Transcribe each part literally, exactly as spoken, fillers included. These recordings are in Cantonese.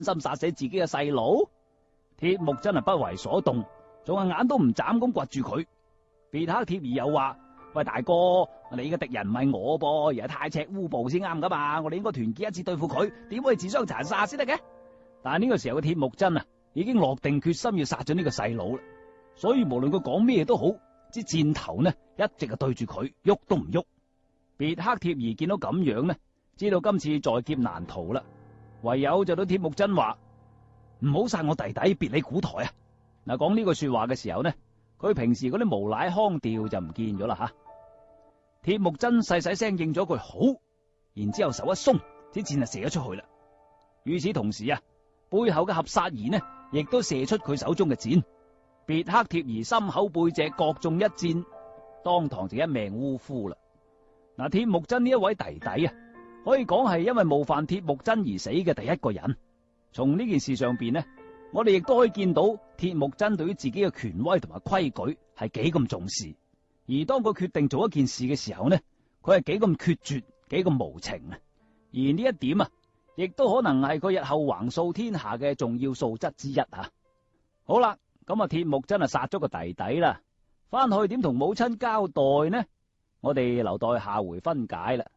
心殺死自己嘅細佬？鐵木真係不為所動，仲係眼都唔眨咁掘住佢。別克貼兒又話：喂，大哥，你嘅敵人唔係我噃，而係太赤烏部先啱噶嘛，我哋應該團結一致對付佢，點可以自相殘殺先得嘅？但係呢個時候嘅鐵木真啊，已經落定決心要殺咗呢個細佬啦，所以無論佢講咩都好，支箭頭呢一直係對住佢，喐都唔喐。別克貼兒見到咁樣呢，知道今次在劫難逃啦，唯有就對鐵木真話：唔好殺我弟弟，別理古台啊！嗱，講呢個說話嘅時候呢，佢平時嗰啲無賴腔調就唔見咗啦吓。鐵木真細細聲應咗句好，然之後手一鬆，支箭就射咗出去啦。與此同時啊，背後嘅合殺兒呢，亦都射出佢手中嘅箭。別克貼兒心口背脊各中一箭，當堂就一命嗚呼啦。嗱，鐵木真呢一位弟弟啊，可以講係因為冒犯鐵木真而死嘅第一個人。從呢件事上邊呢，我哋亦都可以見到鐵木真對於自己嘅權威同埋規矩係幾咁重視。而當佢決定做一件事嘅時候呢，佢係幾咁決絕，幾咁無情啊！而呢一點啊，亦都可能係佢日後橫掃天下嘅重要素質之一啊！好啦，咁啊，鐵木真係殺咗個弟弟啦，翻去點同母親交代呢？我哋留待下回分解啦。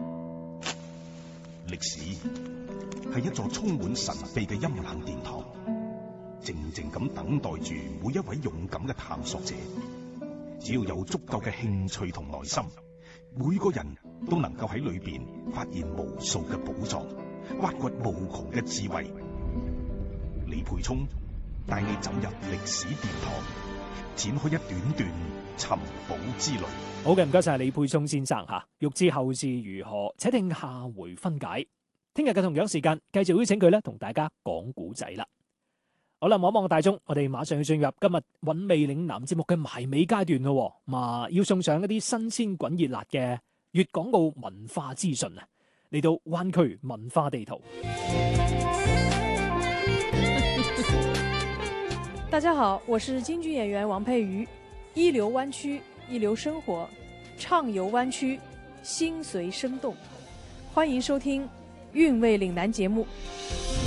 歷史係一座充滿神秘嘅陰冷殿堂，靜靜咁等待住每一位勇敢嘅探索者。只要有足夠嘅興趣同耐心，每個人都能夠喺裏邊發現無數嘅寶藏，挖掘無窮嘅智慧。李培聰帶你走入歷史殿堂，展開一段段尋寶之旅。 好嘅，唔該晒李沛聰先生吓。欲知後事如何，且聽下回分解。聽日嘅同樣時間，繼續邀請佢咧同大家講古仔啦。好啦，望一望大鐘，我哋馬上要進入今日韻味嶺南節目嘅埋尾階段咯。嘛，要送上一啲新鮮滾熱辣嘅粵港澳文化資訊啊！嚟到灣區文化地圖。 大家好，我是京劇演員王佩瑜。一流灣區，一流生活，暢遊灣區，心隨聲動。歡迎收聽《韻味嶺南》節目。